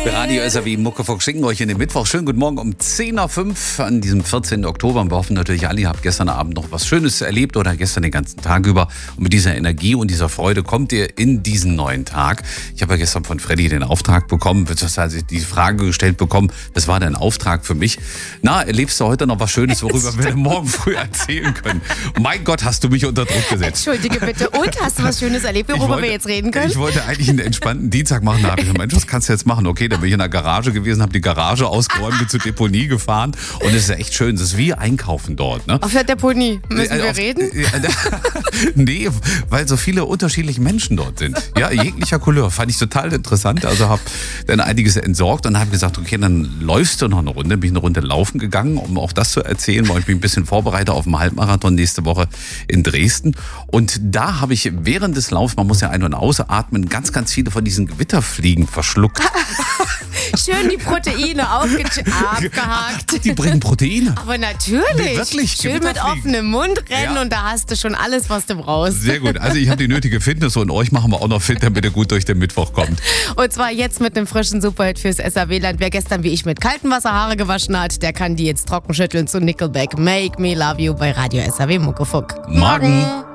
Radio SAW Muckefuck schicken euch in den Mittwoch. Schönen guten Morgen um 10.05 Uhr an diesem 14. Oktober. Und wir hoffen natürlich alle, ihr habt gestern Abend noch was Schönes erlebt oder gestern den ganzen Tag über. Und mit dieser Energie und dieser Freude kommt ihr in diesen neuen Tag. Ich habe ja gestern von Freddy den Auftrag bekommen, beziehungsweise die Frage gestellt bekommen, das war dein Auftrag für mich. Na, erlebst du heute noch was Schönes, worüber wir morgen früh erzählen können? Mein Gott, hast du mich unter Druck gesetzt. Entschuldige bitte. Und, hast du was Schönes erlebt, worüber wir jetzt reden können? Ich wollte eigentlich einen entspannten Dienstag machen. Da habe ich gesagt, Mensch, was kannst du jetzt machen? Okay, dann bin ich in der Garage gewesen, habe die Garage ausgeräumt, bin zur Deponie gefahren. Und es ist echt schön. Es ist wie Einkaufen dort. Ne? Auf der Deponie. Müssen wir reden? Nee, weil so viele unterschiedliche Menschen dort sind. Ja, jeglicher Couleur. Fand ich total interessant. Also habe dann einiges entsorgt und habe gesagt, okay, dann läufst du noch eine Runde. Bin ich eine Runde laufen gegangen, um auch das zu erzählen, weil ich mich ein bisschen vorbereite auf den Halbmarathon nächste Woche in Dresden. Und da habe ich während des Laufs, man muss ja ein- und ausatmen, ganz, ganz viele von diesen Gewitterfliegen verschluckt. Schön die Proteine abgehakt. Die bringen Proteine. Aber natürlich. Nee, wirklich. Schön mit offenem Mund rennen und da hast du schon alles, was du brauchst. Sehr gut. Also ich habe die nötige Fitness und euch machen wir auch noch fit, damit ihr gut durch den Mittwoch kommt. Und zwar jetzt mit einem frischen Superhit fürs SAW-Land. Wer gestern wie ich mit kaltem Wasser Haare gewaschen hat, der kann die jetzt trocken schütteln zu Nickelback. Make Me Love You bei Radio SAW Muckefuck. Morgen.